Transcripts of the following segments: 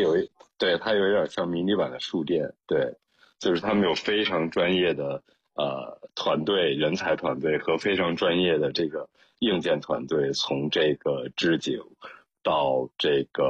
它有一点像迷你版的书店，对，就是他们有非常专业的团队、人才团队和非常专业的这个硬件团队，从这个置景到这个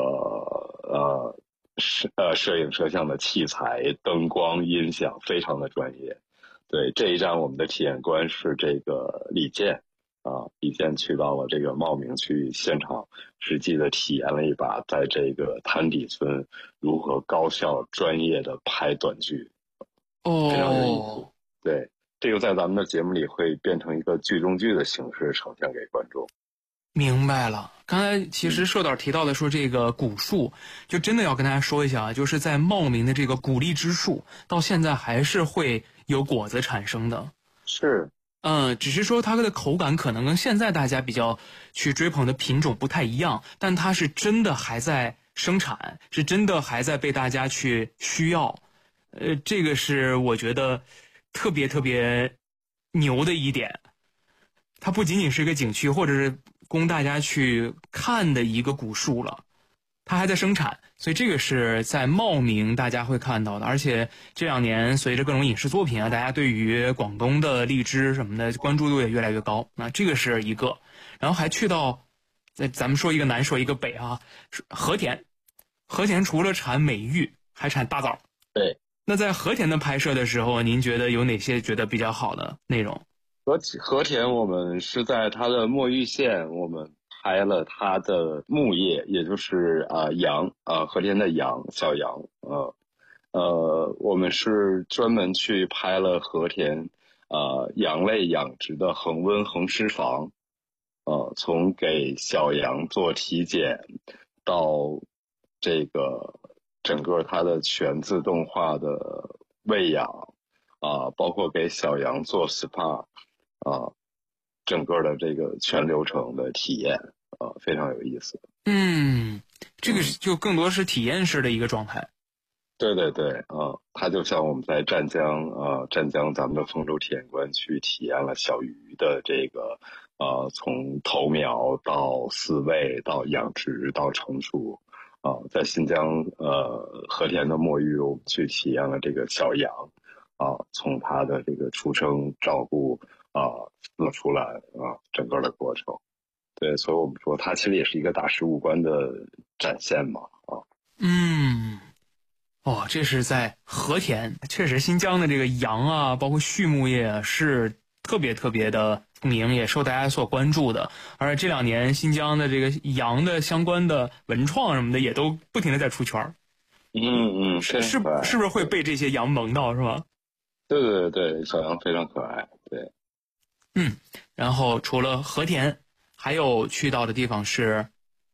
摄影摄像的器材、灯光、音响，非常的专业。对，这一站我们的体验官是这个李健。李健去到了这个茂名，去现场实际的体验了一把，在这个滩底村如何高效专业的拍短剧，非常有意思。对，这个在咱们的节目里会变成一个剧中剧的形式呈现给观众。 明白了，刚才其实社导提到的说这个古树，就真的要跟大家说一下啊，就是在茂名的这个古荔枝树，到现在还是会有果子产生的。 是。 只是说它的口感可能跟现在大家比较去追捧的品种不太一样，但它是真的还在生产，是真的还在被大家去需要。这个是我觉得特别特别牛的一点。它不仅仅是一个景区或者是供大家去看的一个古树了，它还在生产，所以这个是在茂名大家会看到的。而且这2年随着各种影视作品啊，大家对于广东的荔枝什么的关注度也越来越高。那这个是一个，然后还去到，咱们说一个南说一个北啊，和田。和田除了产美玉，还产大枣。 对。 那在和田的拍摄的时候，您觉得有哪些觉得比较好的内容？ 和田我们是在它的墨玉县，我们拍了它的木叶，也就是羊和田的羊，小羊。我们是专门去拍了和田羊类养殖的恒温恒湿房。从给小羊做体检到这个整个它的全自动化的喂养包括给小羊做 SPA 整个的这个全流程的体验非常有意思。 这个就更多是体验式的一个状态。 对对对，它就像我们在湛江咱们的丰收体验馆去体验了小鱼的这个从投苗到饲喂到养殖到成熟。在新疆和田的墨玉，我们去体验了这个小羊从它的这个出生照顾出来整个的过程。对，所以我们说它其实也是一个大事物观的展现嘛。 这是在和田，确实新疆的这个羊啊，包括畜牧业是特别特别的出名，也受大家所关注的。而这2年新疆的这个羊的相关的文创什么的，也都不停的在出圈。是不是会被这些羊萌到是吧？ 对对对，小羊非常可爱。对。 然后除了和田，还有去到的地方是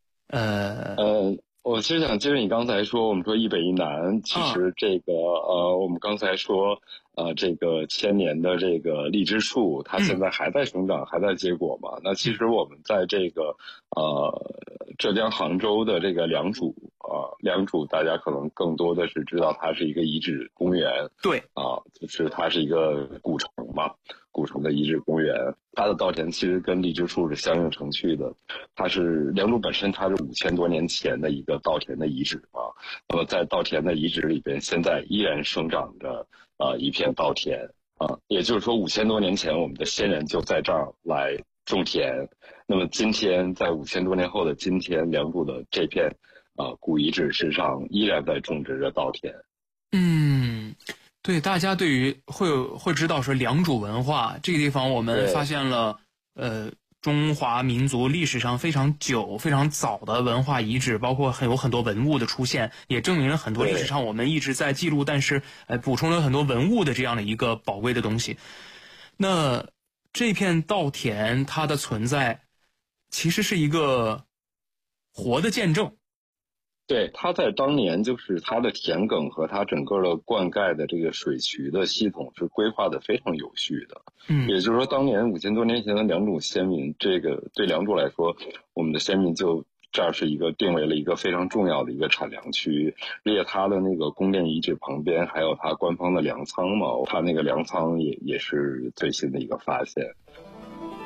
我其实想接着你刚才说，我们说一北一南，其实这个我们刚才说这个1000年的这个荔枝树，它现在还在生长，还在结果嘛。那其实我们在这个浙江杭州的这个良渚良渚大家可能更多的是知道它是一个遗址公园。 对就是它是一个古城嘛，古城的遗址公园。它的稻田其实跟荔枝树是相映成趣的。它是良渚本身，它是5000多年前的一个稻田的遗址那么在稻田的遗址里边，现在依然生长着一片稻田也就是说5000多年前我们的先人就在这儿来种田。那么今天在5000多年后的今天，良渚的这片古遗址之上依然在种植着稻田。 对，大家对于会知道说良渚文化这个地方，我们发现了中华民族历史上非常久、非常早的文化遗址，包括有很多文物的出现，也证明了很多历史上我们一直在记录，但是补充了很多文物的这样的一个宝贵的东西。那这片稻田它的存在，其实是一个活的见证。 对，它在当年就是它的田埂和它整个的灌溉的这个水渠的系统是规划的非常有序的。也就是说当年5000多年前的良渚先民，这个对良渚来说，我们的先民就这儿是一个定为了一个非常重要的一个产粮区。而且它的那个宫殿遗址旁边还有它官方的粮仓嘛，它那个粮仓也是最新的一个发现。